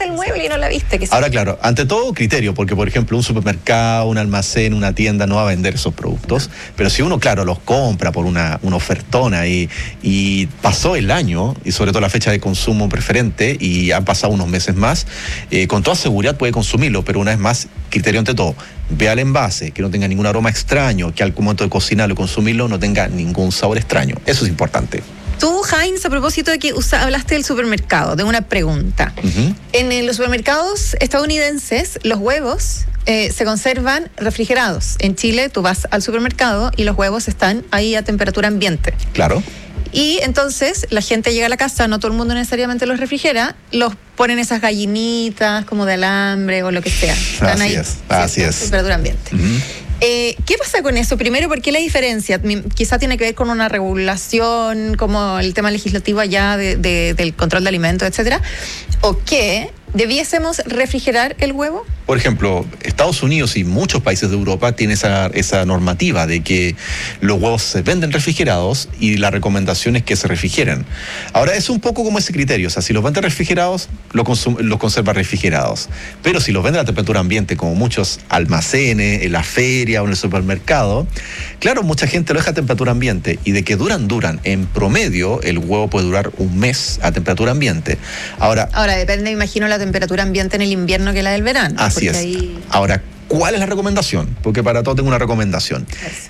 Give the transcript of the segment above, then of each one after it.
del mueble y no la viste. Ahora, claro, ante todo criterio, porque por ejemplo un supermercado, un almacén, una tienda no va a vender esos productos, pero si uno, claro, los compra por una ofertona y pasó el año, y sobre todo la fecha de consumo preferente, y han pasado unos meses más, con toda seguridad puede consumirlo, pero una vez más, criterio ante todo. Vea el envase, que no tenga ningún aroma extraño, que al momento de cocinarlo y consumirlo no tenga ningún sabor extraño. Eso es importante. Tú, Heinz, a propósito de que hablaste del supermercado, de una pregunta. En los supermercados estadounidenses, los huevos se conservan refrigerados. En Chile, tú vas al supermercado y los huevos están ahí a temperatura ambiente. Claro. Y entonces la gente llega a la casa, no todo el mundo necesariamente los refrigera, los ponen esas gallinitas como de alambre o lo que sea. Están así es. Temperatura ambiente. ¿Qué pasa con eso? Primero, ¿por qué la diferencia? Quizá tiene que ver con una regulación, como el tema legislativo allá del control de alimentos, etcétera. ¿O qué? ¿Debiésemos refrigerar el huevo? Por ejemplo, Estados Unidos y muchos países de Europa tienen esa normativa de que los huevos se venden refrigerados y la recomendación es que se refrigeren. Ahora, es un poco como ese criterio, o sea, si los venden refrigerados, los conserva refrigerados. Pero si los venden a temperatura ambiente, como muchos almacenes, en la feria o en el supermercado, claro, mucha gente lo deja a temperatura ambiente y de que duran. En promedio, el huevo puede durar un mes a temperatura ambiente. Ahora depende, imagino, la temperatura ambiente en el invierno que la del verano. Así es. Ahora, ¿cuál es la recomendación? Porque para todo tengo una recomendación.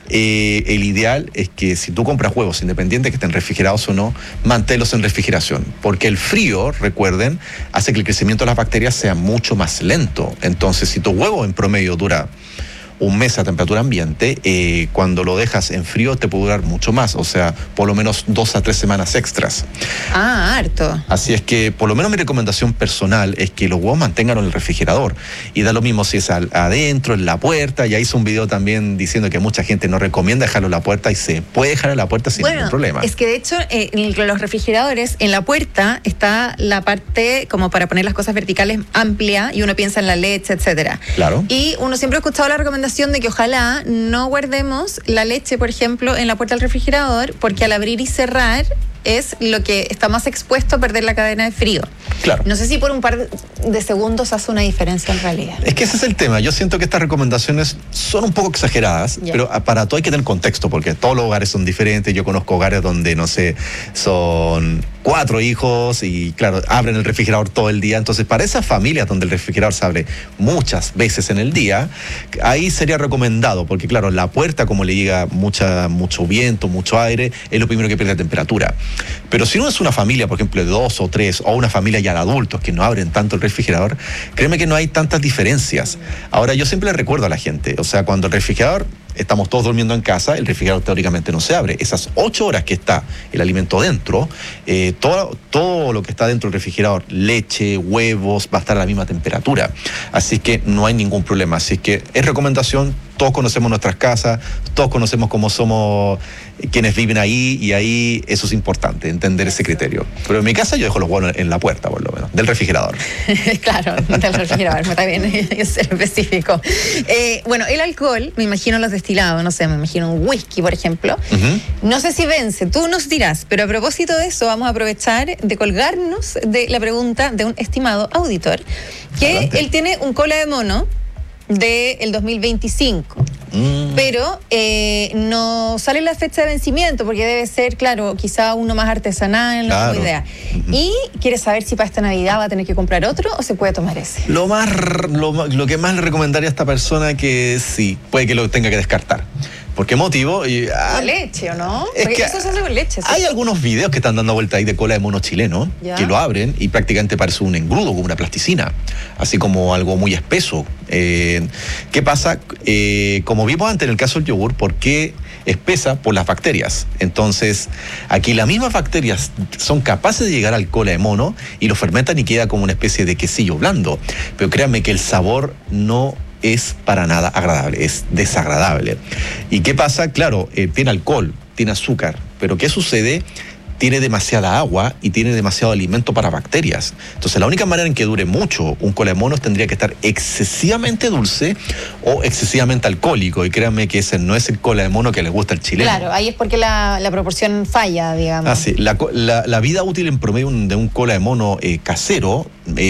El ideal es que si tú compras huevos, independiente que estén refrigerados o no, manténlos en refrigeración. Porque el frío, recuerden, hace que el crecimiento de las bacterias sea mucho más lento. Entonces, si tu huevo en promedio dura un mes a temperatura ambiente, cuando lo dejas en frío te puede durar mucho más, o sea, por lo menos 2 a 3 semanas extras. Harto. Así es que, por lo menos mi recomendación personal es que los huevos manténganlo en el refrigerador. Y da lo mismo si es adentro, en la puerta. Ya hice un video también diciendo que mucha gente no recomienda dejarlo en la puerta y se puede dejar en la puerta sin ningún problema. Es que de hecho, en los refrigeradores, en la puerta está la parte como para poner las cosas verticales amplia y uno piensa en la leche, etcétera. Claro. Y uno siempre ha escuchado la recomendación de que ojalá no guardemos la leche, por ejemplo, en la puerta del refrigerador, porque al abrir y cerrar es lo que está más expuesto a perder la cadena de frío. Claro. No sé si por un par de segundos hace una diferencia en realidad. Es que ese es el tema. Yo siento que estas recomendaciones son un poco exageradas, pero para todo hay que tener contexto, porque todos los hogares son diferentes. Yo conozco hogares donde, no sé, son 4 hijos y, claro, abren el refrigerador todo el día. Entonces, para esas familias donde el refrigerador se abre muchas veces en el día, ahí sería recomendado, porque, claro, la puerta, como le llega mucho viento, mucho aire, es lo primero que pierde temperatura. Pero si no es una familia, por ejemplo, de 2 o 3, o una familia ya de adultos que no abren tanto el refrigerador, créeme que no hay tantas diferencias. Ahora, yo siempre le recuerdo a la gente, o sea, cuando el refrigerador, estamos todos durmiendo en casa, el refrigerador teóricamente no se abre. Esas 8 horas que está el alimento dentro, todo lo que está dentro del refrigerador, leche, huevos, va a estar a la misma temperatura. Así que no hay ningún problema. Así que es recomendación. Todos conocemos nuestras casas, todos conocemos cómo somos quienes viven ahí, y ahí eso es importante, entender ese criterio. Pero en mi casa yo dejo los huevos en la puerta, por lo menos, del refrigerador. Claro, del refrigerador, está bien, es ser específico. Bueno, el alcohol, me imagino los destilados, no sé, me imagino un whisky, por ejemplo. No sé si vence, tú nos dirás, pero a propósito de eso, vamos a aprovechar de colgarnos de la pregunta de un estimado auditor, que adelante. Él tiene un cola de mono del 2025. Pero no sale la fecha de vencimiento, porque debe ser, claro, quizá uno más artesanal, no tengo idea. Y quiere saber si para esta Navidad va a tener que comprar otro o se puede tomar ese. Lo que más le recomendaría a esta persona que sí, puede que lo tenga que descartar. ¿Por qué motivo? ¿Con leche o no? Porque eso se hace con leche. ¿Sí? Hay algunos videos que están dando vuelta ahí de cola de mono chileno, que lo abren y prácticamente parece un engrudo, como una plasticina, así como algo muy espeso. ¿Qué pasa? Como vimos antes en el caso del yogur, ¿por qué espesa? Por las bacterias. Entonces, aquí las mismas bacterias son capaces de llegar al cola de mono y lo fermentan y queda como una especie de quesillo blando. Pero créanme que el sabor no es para nada agradable, es desagradable. ¿Y qué pasa? Claro, tiene alcohol, tiene azúcar, pero ¿qué sucede? Tiene demasiada agua y tiene demasiado alimento para bacterias. Entonces, la única manera en que dure mucho un cola de monos tendría que estar excesivamente dulce o excesivamente alcohólico. Y créanme que ese no es el cola de mono que les gusta al chileno. Claro, ahí es porque la proporción falla, digamos. Sí, la vida útil en promedio de un cola de mono casero